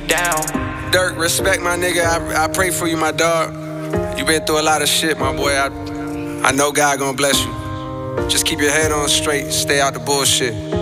down. Dirk, respect my nigga. I pray for you, my dog. You been through a lot of shit, my boy. I know God gonna bless you. Just keep your head on straight. Stay out the bullshit.